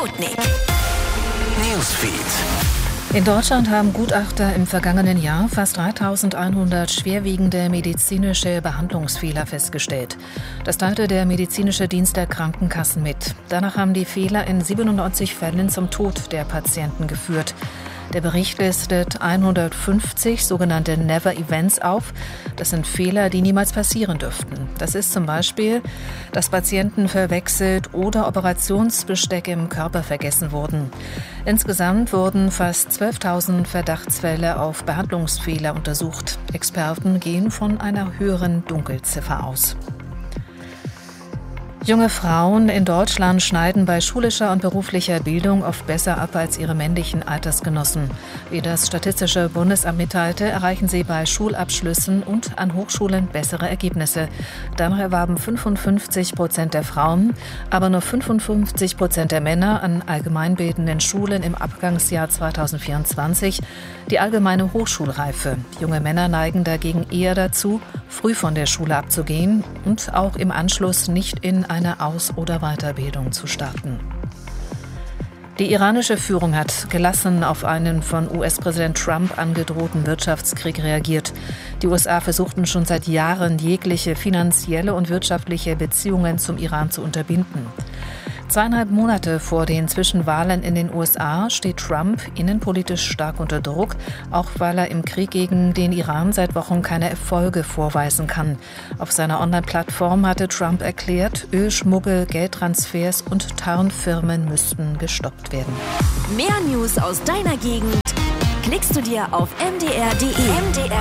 Sputnik Newsfeed. In Deutschland haben Gutachter im vergangenen Jahr fast 3.100 schwerwiegende medizinische Behandlungsfehler festgestellt. Das teilte der medizinische Dienst der Krankenkassen mit. Danach haben die Fehler in 97 Fällen zum Tod der Patienten geführt. Der Bericht listet 150 sogenannte Never-Events auf. Das sind Fehler, die niemals passieren dürften. Das ist zum Beispiel, dass Patienten verwechselt oder Operationsbesteck im Körper vergessen wurden. Insgesamt wurden fast 12.000 Verdachtsfälle auf Behandlungsfehler untersucht. Experten gehen von einer höheren Dunkelziffer aus. Junge Frauen in Deutschland schneiden bei schulischer und beruflicher Bildung oft besser ab als ihre männlichen Altersgenossen. Wie das Statistische Bundesamt mitteilte, erreichen sie bei Schulabschlüssen und an Hochschulen bessere Ergebnisse. Danach erwarben 55% der Frauen, aber nur 55% der Männer an allgemeinbildenden Schulen im Abgangsjahr 2024 die allgemeine Hochschulreife. Junge Männer neigen dagegen eher dazu, früh von der Schule abzugehen und auch im Anschluss nicht in eine Aus- oder Weiterbildung zu starten. Die iranische Führung hat gelassen auf einen von US-Präsident Trump angedrohten Wirtschaftskrieg reagiert. Die USA versuchten schon seit Jahren, jegliche finanzielle und wirtschaftliche Beziehungen zum Iran zu unterbinden. 2,5 Monate vor den Zwischenwahlen in den USA steht Trump innenpolitisch stark unter Druck, auch weil er im Krieg gegen den Iran seit Wochen keine Erfolge vorweisen kann. Auf seiner Online-Plattform hatte Trump erklärt, Ölschmuggel, Geldtransfers und Tarnfirmen müssten gestoppt werden. Mehr News aus deiner Gegend klickst du dir auf mdr.de.